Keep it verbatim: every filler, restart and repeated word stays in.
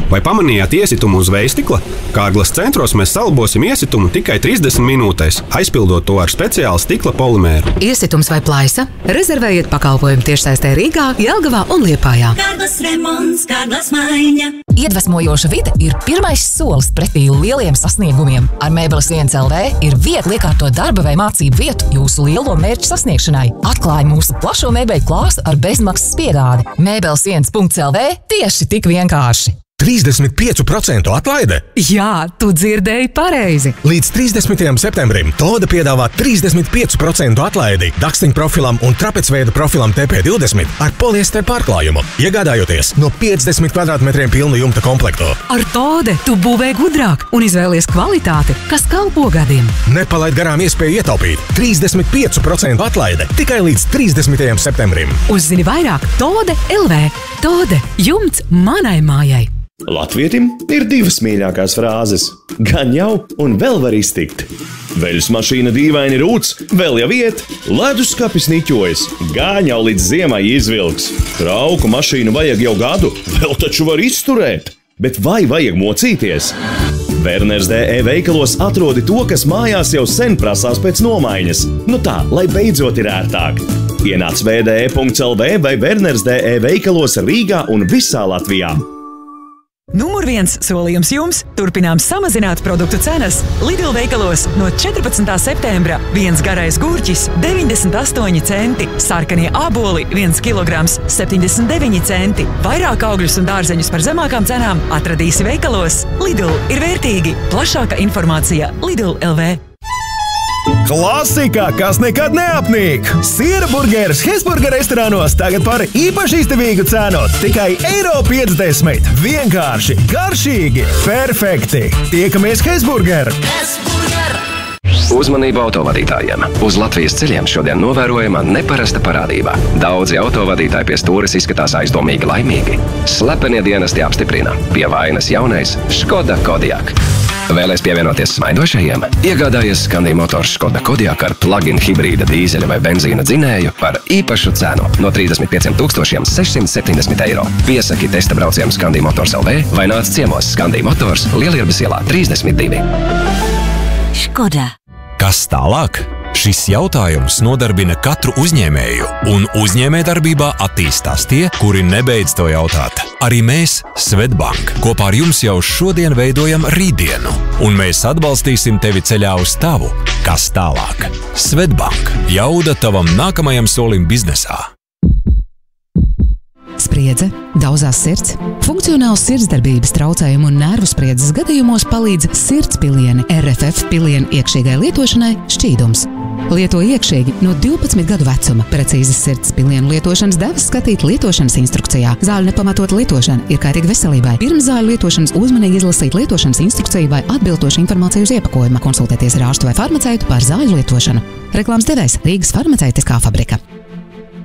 Vai pamanījāt iesitumu uz vejstikla? Kārglas centros mēs salbosim iesitumu tikai trīsdesmit minūtēs, aizpildot to ar speciālu stikla polimēru. Iesitums vai plaisa? Rezervējiet pakalpojumu tiešsaistē Rīgā, Jelgavā un Liepājā. Kārglas remonts, Kārglas maiņa. Iedvesmojoša vide ir pirmais solis pretī lieliem sasniegumiem. Ar Mēbeles viens L V ir viegli iekārtot darba vai mācību vietu jūsu lielo mērķu sasniegšanai. Atklāj mūsu plašo mēbeļu klāstu ar bezmaksas piegādi. Mēbeles viens L V tieši tik vienkārši. trīsdesmit pieci procenti atlaide? Jā, tu dzirdēji pareizi. Līdz trīsdesmitajam septembrim Tode piedāvā trīsdesmit pieci procenti atlaidi dakstiņu profilam un trapecveida profilam T P divdesmit ar poliester pārklājumu, iegādājoties no piecdesmit kvadrātmetriem pilnu jumta komplektu. Ar Tode tu būvē gudrāk un izvēlies kvalitāti, kas kalpo gadiem. Nepalaid garām iespēju ietaupīt trīsdesmit pieci procenti atlaide tikai līdz trīsdesmitajam septembrim. Uzzini vairāk Tode L V. Tode – jumts manai mājai. Latvietim ir divas mīļākās frāzes – gan jau un vēl var iztikt. Veļas mašīna dīvaini rūc, vēl jau iet, leduskapis niķojas, gan jau līdz ziemai izvilks. Trauku mašīnu vajag jau gadu, vēl taču var izturēt. Bet vai vajag mocīties? Werners D E veikalos atrodi to, kas mājās jau sen prasās pēc nomaiņas. Nu tā, lai beidzot ir ērtāk. Ienāc v d e punkts l v vai Werners D E veikalos Rīgā un visā Latvijā. Numur viens solījums jums – turpinām samazināt produktu cenas. Lidl veikalos no četrpadsmitā septembra viens garais gurķis – deviņdesmit astoņi centi, sarkanie āboli – viens kilograms – septiņdesmit deviņi centi. Vairāk augļus un dārzeņus par zemākām cenām atradīsi veikalos. Lidl ir vērtīgi. Plašāka informācija Lidl L V. Klasika, kas nekad neapnīk! Siera burgeris Hesburger restorānos tagad par īpaši izdevīgu cenu – tikai eiro piecdesmit. Vienkārši, garšīgi, perfekti! Tiekamies Hesburger! Hesburger! Uzmanību autovadītājiem! Uz Latvijas ceļiem šodien novērojama neparasta parādība. Daudzi autovadītāji pie stūres izskatās aizdomīgi laimīgi. Slepenie dienesti apstiprina. Pie vainas jaunais Škoda Kodiaq. Vēlies pievienoties smaidošajiem? Iegādājies Scandi Motors Škoda Kodiaq ar plug-in hibrīda dīzeļa vai benzīna dzinēju par īpašu cenu no trīsdesmit pieciem tūkstošiem sešsimt septiņdesmit eiro. Piesaki testa braucienu Scandi Motors L V vai nāc ciemos Scandi Motors Lielirbes ielā trīsdesmit divi. Škoda. Kas tālāk? Šis jautājums nodarbina katru uzņēmēju, un uzņēmējdarbībā attīstās tie, kuri nebeidz to jautāt. Arī mēs, Swedbank, kopā ar jums jau šodien veidojam rītdienu, un mēs atbalstīsim tevi ceļā uz tavu, kas tālāk. Swedbank – jauda tavam nākamajam solim biznesā. Spriedze, dauzās sirds, funkcionāls sirdsdarbības traucējumu un nervu spriedzes gadījumos palīdz sirdspilieni R F F pilienu iekšīgai lietošanai šķīdums. Lieto iekšīgi no divpadsmit gadu vecuma. Precīzas sirdspilienu lietošanas devas skatīt lietošanas instrukcijā. Zāļu nepamatot lietošana ir kaitīga veselībai. Pirms zāļu lietošanas uzmanīgi izlasīt lietošanas instrukciju vai atbilstošu informāciju uz iepakojuma. Konsultēties ar ārstu vai farmaceitu par zāļu lietošanu. Reklāmas devējs Rīgas farmaceitiskā fabrika.